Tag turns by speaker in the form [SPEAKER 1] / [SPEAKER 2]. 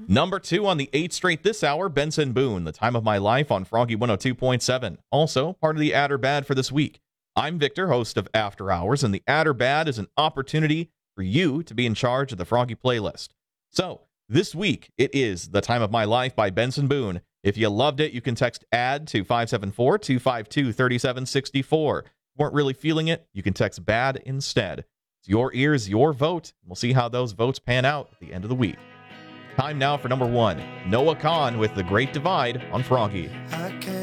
[SPEAKER 1] Number 2 on the 8th straight this hour, Benson Boone, The Time of My Life on Froggy 102.7. Also, part of the Add or Bad for this week. I'm Victor, host of After Hours, and the Add or Bad is an opportunity for you to be in charge of the Froggy playlist. So, this week, it is The Time of My Life by Benson Boone. If you loved it, you can text ADD to 574-252-3764. If you weren't really feeling it, you can text BAD instead. It's your ears, your vote. We'll see how those votes pan out at the end of the week. Time now for number 1, Noah Kahan with The Great Divide on Froggy.